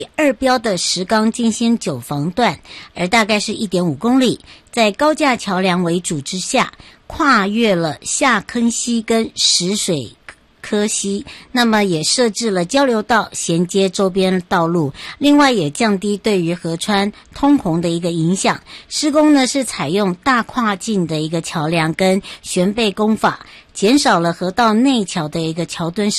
二标的石冈金星9房段，而大概是 1.5 公里，在高架桥梁为主之下，跨越了下坑溪跟石水科溪，那么也设置了交流道衔接周边道路，另外也降低对于河川通洪的一个影响。施工呢是采用大跨径的一个桥梁跟悬背工法，减少了河道内桥的一个桥墩